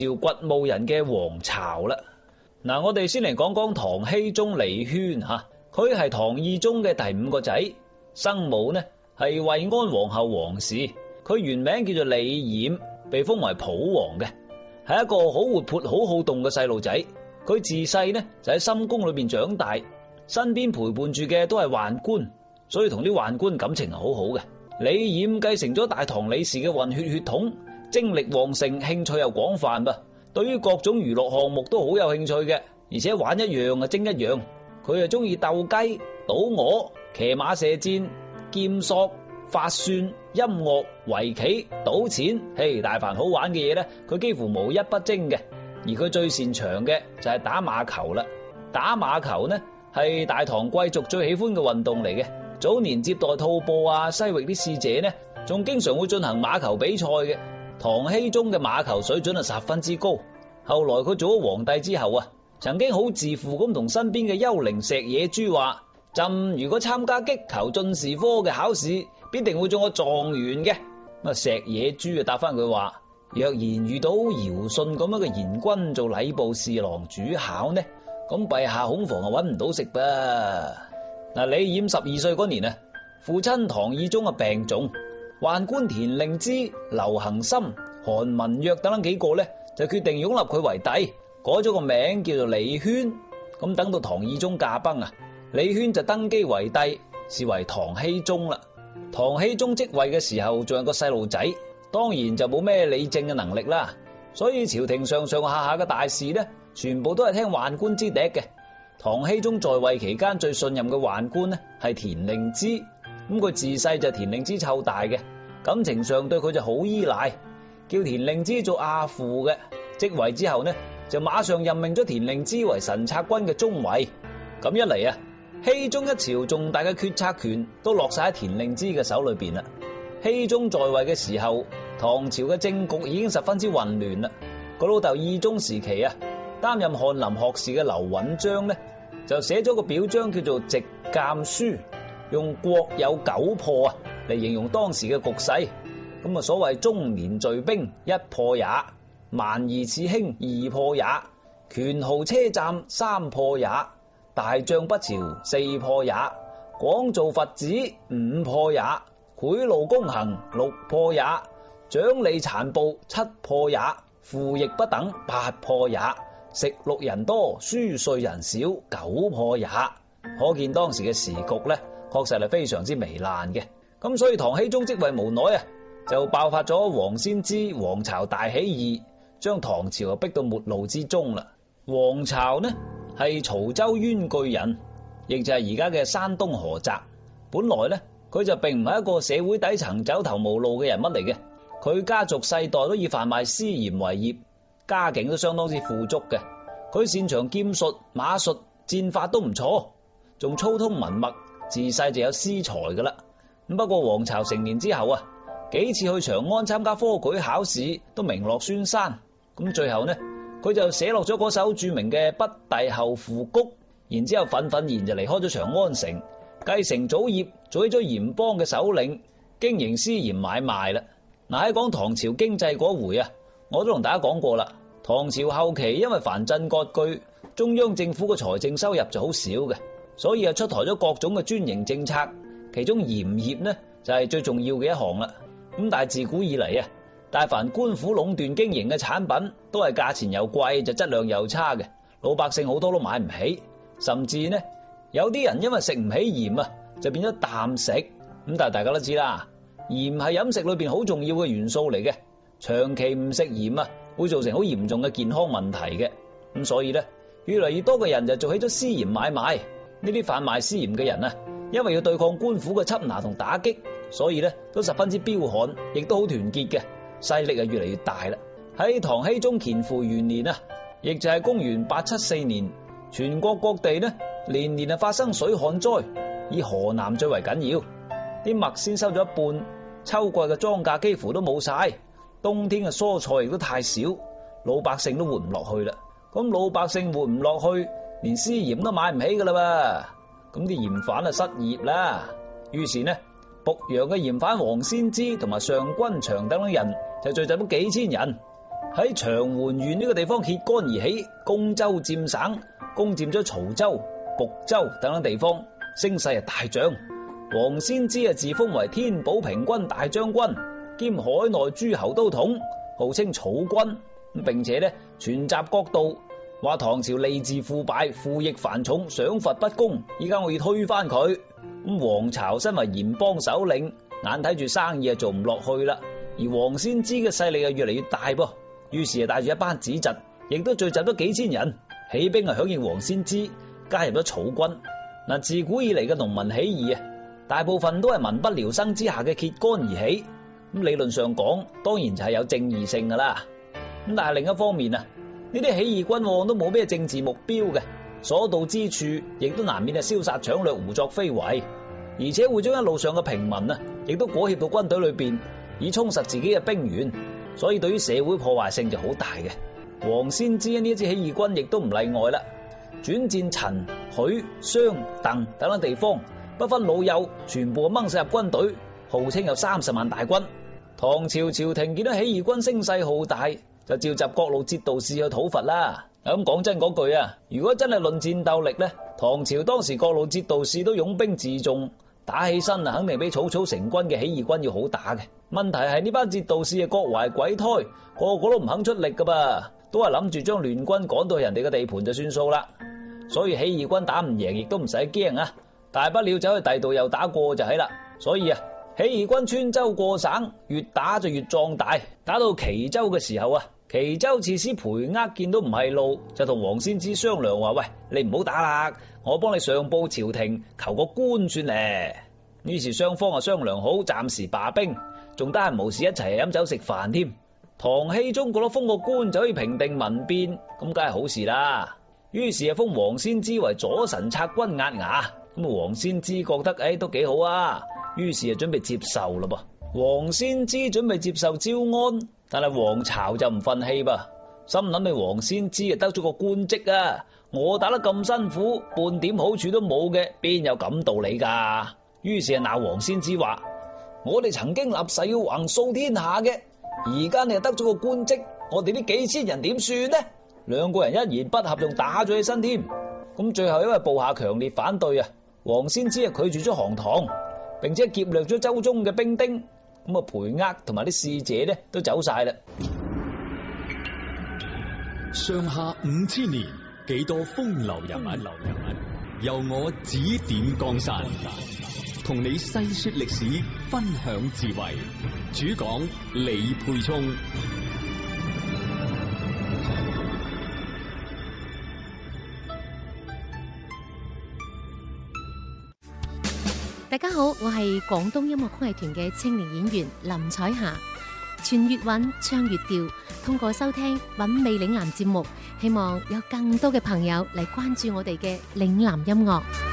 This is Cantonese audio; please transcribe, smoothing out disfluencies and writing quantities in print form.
掘墓人嘅黃巢啦。嗱，我哋先嚟講講唐僖宗李軒吓，佢係唐懿宗嘅第5個仔，生母呢係惠安皇后王氏，佢原名叫做李冉，被封為普王嘅，係一個好活潑、好好動嘅細路仔。佢自細呢就喺深宮裏邊長大，身邊陪伴住嘅都係宦官，所以同啲宦官感情係好好嘅。李冉繼承咗大唐李氏嘅混血血統，精力旺盛，興趣又廣泛噃。對於各種娛樂項目都好有興趣嘅，而且玩一樣啊精一樣。佢係中意鬥雞、賭鵝、騎馬射箭、劍索、法算、音樂、圍棋、賭錢，大凡好玩嘅嘢呢，佢幾乎無一不精嘅。而佢最擅長嘅就係打馬球啦。打馬球呢係大唐貴族最喜歡嘅運動嚟嘅。早年接待吐蕃啊、西域啲使者呢，仲經常會進行馬球比賽嘅。唐僖宗嘅馬球水準係十分之高。後來佢做咗皇帝之後啊，曾經好自負咁同身邊嘅幽靈石野豬話：朕如果參加擊球進士科嘅考試，必定會做個狀元嘅。石野豬就答翻佢話：若然遇到堯舜咁樣嘅賢君做禮部侍郎主考呢，咁陛下恐防係搵唔到食噃。嗱，李冉12歲嗰年啊，父親唐懿宗病重，宦官田令孜、劉恒森、韓文約等幾個呢，就決定擁立佢為帝，改咗個名叫做李軒。咁等到唐懿宗駕崩啊，李軒就登基為帝，是為唐僖宗啦。唐僖宗即位嘅時候仲有個細路仔，當然就冇咩理政嘅能力啦，所以朝廷上上下下嘅大事呢，全部都係聽宦官之笛嘅。唐僖宗在位期間最信任嘅宦官呢係田令孜，咁佢自細就田令孜湊大嘅，感情上對佢就好依賴，叫田令孜做阿父嘅。即位之後呢，就馬上任命咗田令孜為神策軍嘅中尉。咁一嚟啊，僖宗一朝重大嘅決策權都落晒喺田令孜嘅手裏邊啦。僖宗在位嘅時候，唐朝嘅政局已經十分之混亂啦。佢老豆懿宗時期啊，擔任翰林學士嘅劉允章呢，就寫咗個表彰叫做《直諫書》，用國有9破啊嚟形容當時嘅局勢。咁啊，所謂中年聚兵1破也，蠻夷刺輕2破也，權豪車站3破也，大將不朝4破也，廣造佛寺5破也，賄賂公行6破也，獎勵殘暴7破也，賦役不等8破也，食禄人多書稅人少9破也。可見當時嘅時局呢，確實係非常之糜爛嘅。咁所以唐僖宗即位無奈啊，就爆發咗王仙芝黃巢大起義，將唐朝逼到末路之中啦。黃巢呢係曹州冤據人，亦就係而家嘅山東菏澤。本來呢，佢就並唔係一個社會底層走投無路嘅人物嚟嘅，佢家族世代都以販賣私鹽為業，家境都相當之富足嘅。佢擅長劍術、馬術、戰法都唔錯，仲粗通文墨，自細就有詩才噶啦。不過黃巢成年之後啊，幾次去長安參加科舉考試都名落孫山。咁最後呢，佢就寫落咗嗰首著名嘅《北帝後賦谷》，然之後憤然就離開咗長安城，繼承祖業，做起咗鹽幫嘅首領，經營私鹽買賣啦。嗱，喺講唐朝經濟嗰回啊，我都同大家講過啦。唐朝後期因為藩鎮割據，中央政府嘅財政收入就好少嘅，所以出台咗各種嘅專營政策，其中鹽業呢就係最重要嘅一項啦。咁但係自古以嚟啊，大凡官府壟斷經營嘅產品，都係價錢又貴，就質量又差嘅，老百姓好多都買唔起，甚至呢有啲人因為食唔起鹽啊，就變咗淡食。咁但係大家都知啦，鹽係飲食裏邊好重要嘅元素嚟嘅，長期唔食鹽啊，會造成好嚴重嘅健康問題嘅。咁所以呢，越嚟越多嘅人就做起咗私鹽買賣。呢啲販賣私鹽嘅人啊，因為要對抗官府嘅緝拿同打擊，所以呢都十分之彪悍，亦都好團結嘅，勢力啊越嚟越大啦。喺唐僖宗乾符元年啊，亦就係公元874年，全國各地呢年年發生水旱災，以河南最為緊要。啲麥先收咗一半，秋季嘅莊稼幾乎都冇晒，冬天嘅蔬菜亦都太少，老百姓都活唔落去啦。咁老百姓活唔落去，連私鹽都買唔起噶啦噃，咁啲鹽販啊失業啦。於是呢，濮陽嘅鹽販王仙芝同埋上君祥等人就聚集咗幾千人， 喺長垣縣呢個地方揭竿而起，攻州佔省，攻佔咗曹州、睦州等等地方，聲勢大漲。王仙芝自封為天寶平軍大將軍，兼海內諸侯都統，號稱草君。並且咧傳集各道，話唐朝吏治腐敗，賦役繁重，賞罰不公，依家我要推翻佢。黃巢身為鹽幫首領，眼睇住生意做唔落去啦，而王仙芝嘅勢力越嚟越大噃，於是帶住一班子侄，亦都聚集咗幾千人，起兵響應王仙芝，加入咗草軍。自古以嚟嘅農民起義大部分都係民不聊生之下嘅揭竿而起。理論上講，當然就係有正義性噶啦。但係另一方面呢啲起義軍往往都冇咩政治目標嘅，所到之處亦都難免係燒殺搶掠、胡作非為，而且會將一路上嘅平民亦都裹挾到軍隊裏邊，以充實自己嘅兵源，所以對於社會破壞性就好大嘅。王仙芝呢一支起義軍亦都唔例外啦，轉戰陳、許、襄、鄧等等地方，不分老幼，全部掹晒入軍隊，號稱有30萬大軍。唐朝朝廷見到起義軍聲勢浩大，就召集各路節度使去討伐啦。咁講真嗰句如果真係論戰鬥力呢，唐朝當時各路節度使都擁兵自重，打起身肯定比草草成軍嘅起義軍要好打嘅。問題係呢班節度使各懷鬼胎，個個都唔肯出力噶噃，都係諗住將聯軍趕到人哋嘅地盤就算數啦。所以起義軍打唔贏亦都唔使驚大不了走去第度又打過就係啦。所以起義軍穿州過省，越打就越壯大。打到祁州嘅時候祁州刺史裴鶻見到唔係路，就同王仙芝商量話：喂，你唔好打啦，我幫你上報朝廷，求個官算咧。於是雙方商量好，暫時罷兵，仲得閒無事一齊飲酒食飯添。唐僖宗覺得封個官就可以平定民變，咁梗係好事啦。於是封王仙芝為左神策軍押牙。王仙芝覺得都幾好於是就準備接受啦噃。王仙芝準備接受招安，但係黃巢就唔忿氣噃，心諗你王仙芝得咗個官職我打得咁辛苦，半點好處都冇嘅，邊有咁道理噶？於是鬧王仙芝話：我哋曾經立誓要橫掃天下嘅，而家你又得咗個官職，我哋呢幾千人點算呢？兩個人一言不合仲打咗起身添。咁最後因為部下強烈反對王仙芝拒絕咗降唐，並且劫掠咗州中嘅兵丁。裴鶻同埋啲使者呢都走晒啦。 上下5000年，幾多風流人物，由我指點江山，同你細說歷史，分享智慧。主講李沛聰。 大家好，我係廣東音樂曲藝團嘅青年演員林彩霞。傳粵韻，唱粵調，通過收聽品味嶺南節目，希望有更多嘅朋友嚟關注我哋嘅嶺南音樂。